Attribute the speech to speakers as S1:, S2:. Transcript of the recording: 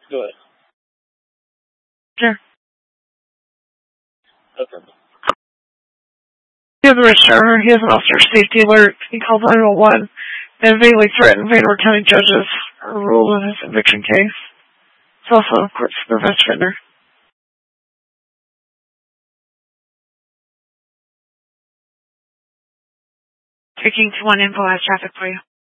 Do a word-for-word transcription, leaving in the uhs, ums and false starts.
S1: Go ahead.
S2: Sure.
S1: Okay.
S2: He has a register. He has an officer safety alert. He called nine one one and vaguely threatened Vanderbilt County judges for a rule in his eviction case. He's also a court supervised offender.
S3: Taking to one info has traffic for you.